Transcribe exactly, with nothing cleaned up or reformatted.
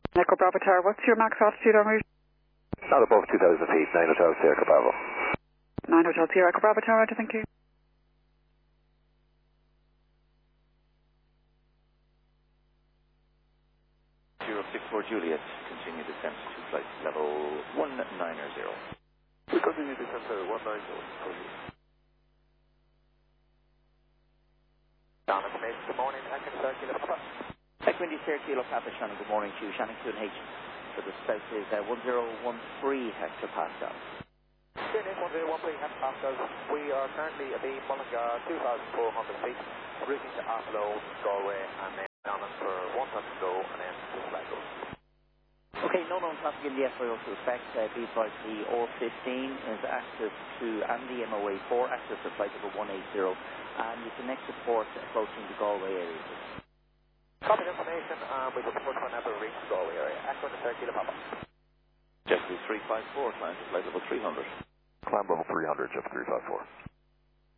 Echo Bravo Tower, what's your max altitude en route? Not above two thousand feet, nine Hotel Sierra Bravo. nine Hotel Sierra Echo Bravo Tower, I thank you. zero six four Juliet, continue descent to flight level one nine zero. We continue descent to one nine zero. Down information, good morning, Echo Sierra Kilo Papa. Echo India Sierra Kilo Papa, Shannon, good morning to you. Shannon two and H. So the south is uh, one zero one three hectopascal. Sydney one zero one three hectopascals. We are currently at the Mullingar two thousand four hundred feet, routing to Athlone, Galway, and then down for one touch go, and then to Sligo. Okay, no known traffic in the F Y O to effect. Uh, be advised the O fifteen is active to, and the M O A four active for flight number one eight zero, and you can next report approaching the Galway area. Copy information, and we report whenever we reach the Galway area. Echo Sierra Kilo Papa. Jet three five four, climb to flight level three hundred. Climb level three hundred, Jet three five four.